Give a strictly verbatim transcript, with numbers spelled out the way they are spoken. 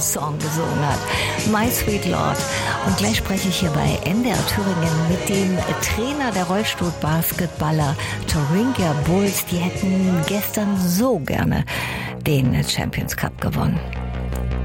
Song gesungen hat. My Sweet Lord. Und gleich spreche ich hier bei N D R Thüringen mit dem Trainer der Rollstuhl-Basketballer Thuringia Bulls. Die hätten gestern so gerne den Champions Cup gewonnen.